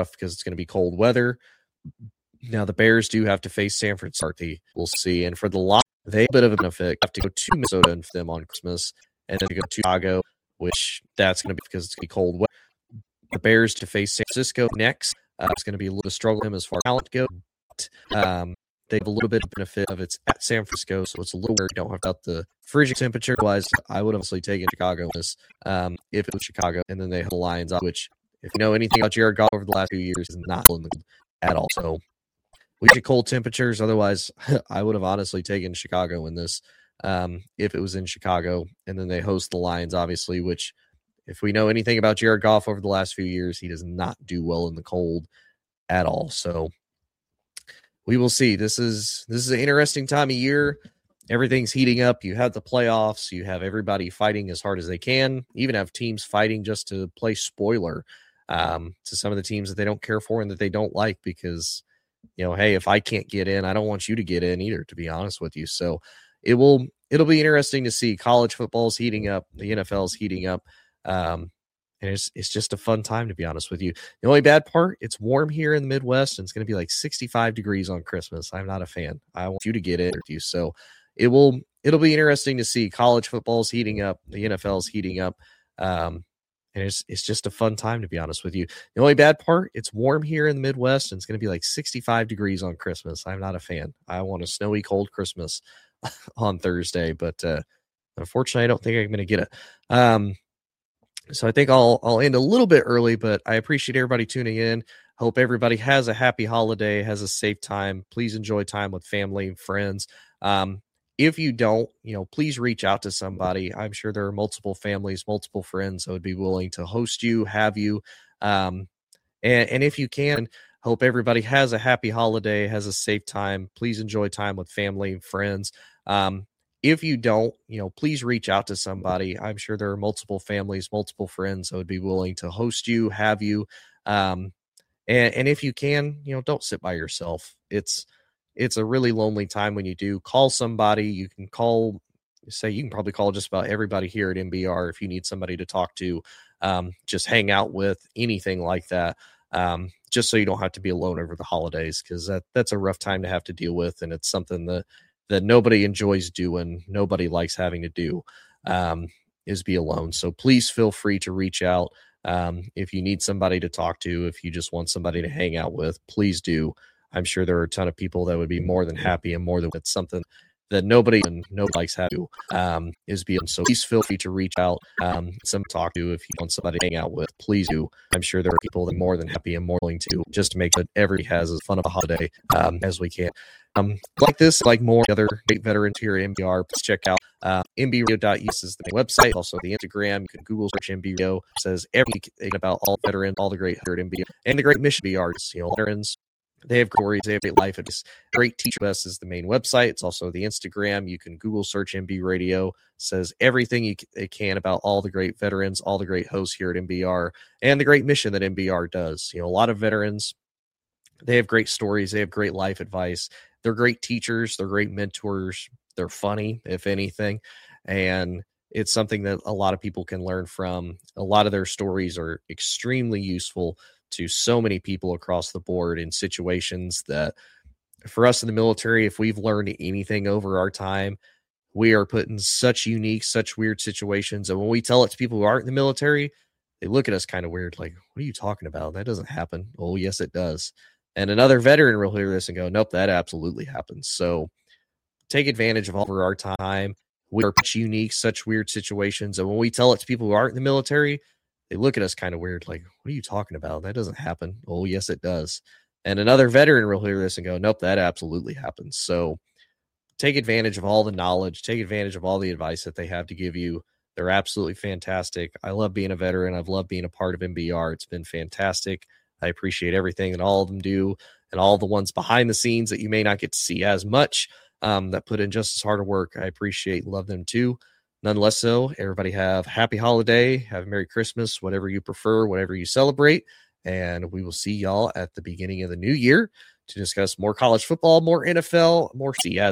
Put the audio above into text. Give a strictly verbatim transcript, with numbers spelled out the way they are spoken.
rough because it's going to be cold weather. Now, the Bears do have to face San Francisco. We'll see. And for the Lions, they have a bit of a benefit. Have to go to Minnesota and for them on Christmas, and then to go to Chicago, which that's going to be because it's going to be cold weather. The Bears to face San Francisco next. Uh, it's going to be a little struggle for them as far as talent goes. Um, they have a little bit of benefit of it's at San Francisco, so it's a little weird. Don't have about the frigid temperature. Otherwise, I would obviously take in Chicago this um, if it was Chicago, and then they have the Lions, which if you know anything about Jared Goff over the last few years, is not in the cold at all. So we get cold temperatures. Otherwise, I would have honestly taken Chicago in this um, if it was in Chicago, and then they host the Lions, obviously, which if we know anything about Jared Goff over the last few years, he does not do well in the cold at all. So we will see. This is this is an interesting time of year. Everything's heating up. You have the playoffs. You have everybody fighting as hard as they can. Even have teams fighting just to play spoiler um, to some of the teams that they don't care for and that they don't like because, you know, hey, if I can't get in, I don't want you to get in either, to be honest with you. So it will it'll be interesting to see. College football's heating up. The N F L's heating up. Um, and it's it's just a fun time, to be honest with you. The only bad part, it's warm here in the Midwest, and it's going to be like sixty-five degrees on Christmas. I'm not a fan. I want you to get in with you. So it will it'll be interesting to see. College football's heating up. The N F L's heating up. Um, and it's it's just a fun time, to be honest with you. The only bad part, it's warm here in the Midwest, and it's going to be like sixty-five degrees on Christmas. I'm not a fan. I want a snowy, cold Christmas on Thursday, but uh, unfortunately, I don't think I'm going to get it. Um, So I think I'll I'll end a little bit early, but I appreciate everybody tuning in. Hope everybody has a happy holiday, has a safe time. Please enjoy time with family and friends. Um, if you don't, you know, please reach out to somebody. I'm sure there are multiple families, multiple friends that would be willing to host you, have you. Um, and, and if you can, hope everybody has a happy holiday, has a safe time. Please enjoy time with family and friends. Um, If you don't, you know, please reach out to somebody. I'm sure there are multiple families, multiple friends that would be willing to host you, have you. Um, and, and if you can, you know, don't sit by yourself. It's it's a really lonely time when you do. Call somebody. You can call, say, you can probably call just about everybody here at M B R if you need somebody to talk to, um, just hang out with, anything like that. Um, just so you don't have to be alone over the holidays, because that, that's a rough time to have to deal with, and it's something that that nobody enjoys doing, nobody likes having to do, um, is be alone. So please feel free to reach out. Um, if you need somebody to talk to, if you just want somebody to hang out with, please do. I'm sure there are a ton of people that would be more than happy and more than it's something that nobody and nobody likes having to, um, is be. So please feel free to reach out, um, some talk to, if you want somebody to hang out with, please do. I'm sure there are people that are more than happy and more willing to, just to make that everybody has as fun of a holiday, um, as we can. Um, like this, like more other great veterans here at M B R, please check out uh, m b radio dot u s is the main website. Also, the Instagram. You can Google search M B Radio. It says everything about all veterans, all the great here at M B R, and the great mission M B R. You know, veterans, they have stories, they have great life. It's great. Teach Us is the main website. It's also the Instagram. You can Google search M B Radio. It says everything you can about all the great veterans, all the great hosts here at M B R, and the great mission that M B R does. You know, a lot of veterans, they have great stories. They have great life advice. They're great teachers. They're great mentors. They're funny, if anything. And it's something that a lot of people can learn from. A lot of their stories are extremely useful to so many people across the board in situations that, for us in the military, if we've learned anything over our time, we are put in such unique, such weird situations. And when we tell it to people who aren't in the military, they look at us kind of weird, like, what are you talking about? That doesn't happen. Oh, yes, it does. And another veteran will hear this and go, nope, that absolutely happens. So take advantage of all of our time. We are such unique, such weird situations. And when we tell it to people who aren't in the military, they look at us kind of weird, like, what are you talking about? That doesn't happen. Oh, yes, it does. And another veteran will hear this and go, nope, that absolutely happens. So take advantage of all the knowledge, take advantage of all the advice that they have to give you. They're absolutely fantastic. I love being a veteran. I've loved being a part of M B R. It's been fantastic. I appreciate everything that all of them do, and all the ones behind the scenes that you may not get to see as much, um, that put in just as hard of work. I appreciate and love them too. Nonetheless, so everybody have a happy holiday, have a Merry Christmas, whatever you prefer, whatever you celebrate. And we will see y'all at the beginning of the new year to discuss more college football, more N F L, more C S.